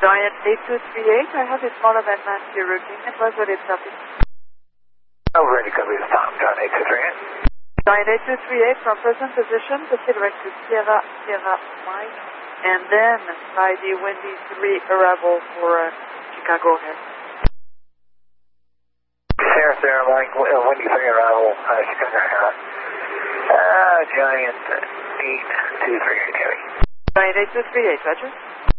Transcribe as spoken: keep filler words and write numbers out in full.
Giant eight two three eight, I have a smaller than Nancy routine and was what it's up. Over ready, copy this time, Giant eight two three eight. Giant eight two three eight from present position, proceed direct to Sierra, Sierra Mike, and then by the Windy three arrival for uh, Chicago Head. Sierra, Sierra Mike, uh, Windy three arrival, uh, Chicago Head. Uh, Giant eight two three eight, Heavy. Giant eight two three eight, Roger.